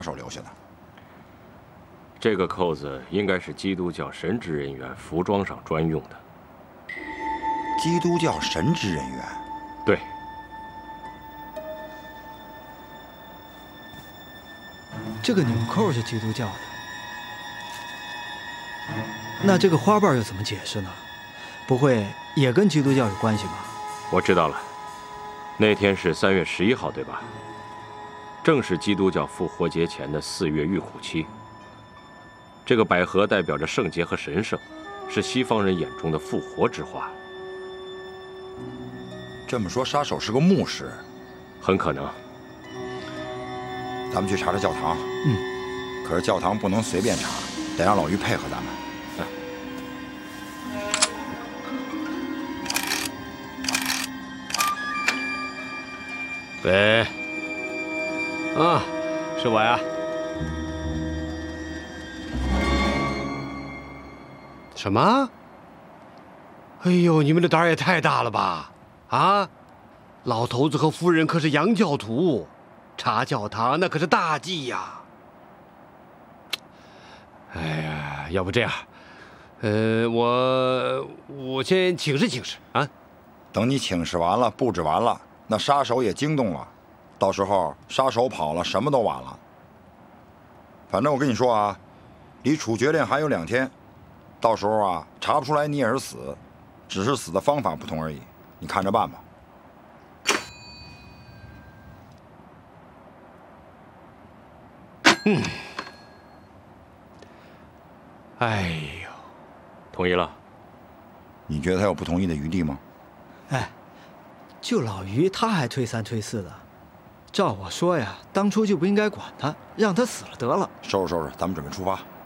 手留下的。 这个扣子应该是基督教神职人员服装上专用的。 基督教神职人员？ 对。 这个纽扣是基督教的，那这个花瓣又怎么解释呢？不会也跟基督教有关系吧？ 我知道了，那天是3月11号，对吧？正是基督教复活节前的4月浴虎期。这个百合代表着圣洁和神圣，是西方人眼中的复活之花。 这么说，杀手是个牧师？ 很可能。 咱们去查查教堂。可是教堂不能随便查，得让老于配合咱们。 喂，啊，是我呀。什么？哎呦，你们的胆儿也太大了吧！啊，老头子和夫人可是洋教徒，查教堂那可是大忌呀。哎呀，要不这样，我先请示请示啊。 等你请示完了，布置完了。那杀手也惊动了，到时候杀手跑了，什么都晚了。反正我跟你说啊，离处决令还有2天，到时候啊查不出来你也是死，只是死的方法不同而已，你看着办吧。 哎呦， 同意了。 你觉得他有不同意的余地吗？ 哎。就老于他还推3推4的，照我说呀，当初就不应该管他，让他死了得了。 收拾收拾，咱们准备出发。